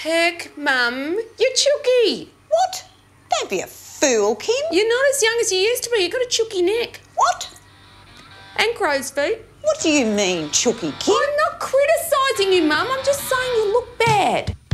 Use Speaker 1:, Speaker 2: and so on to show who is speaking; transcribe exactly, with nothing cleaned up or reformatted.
Speaker 1: Heck, Mum, you're chooky.
Speaker 2: What? Don't be a fool, Kim.
Speaker 1: You're not as young as you used to be. You've got a chooky neck.
Speaker 2: What?
Speaker 1: And crow's feet.
Speaker 2: What do you mean, chooky, Kim?
Speaker 1: I'm not criticising you, Mum. I'm just saying you look bad.